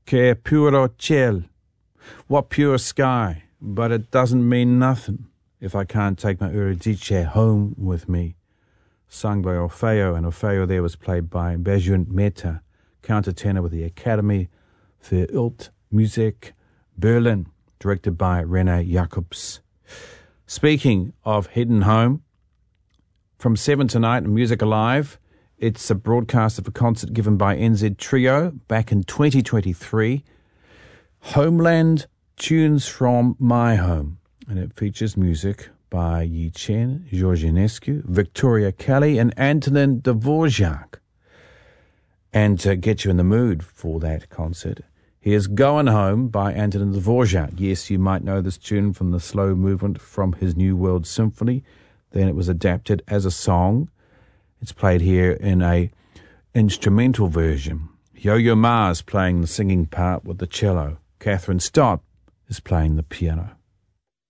Che puro ciel. What pure sky. But it doesn't mean nothing if I can't take my Eurydice home with me. Sung by Orfeo, and Orfeo there was played by Bejun Mehta, countertenor with the Academy für Alt Musik Berlin, directed by René Jacobs. Speaking of heading home, from 7 tonight, Music Alive, it's a broadcast of a concert given by NZ Trio back in 2023. Homeland Tunes from My Home, and it features music by Yi Chen, Georginescu, Victoria Kelly, and Antonin Dvorak. And to get you in the mood for that concert, here's Going Home by Antonin Dvorak. Yes, you might know this tune from the slow movement from his New World Symphony. Then it was adapted as a song. It's played here in a instrumental version. Yo-Yo Ma's playing the singing part with the cello. Catherine Stott is playing the piano.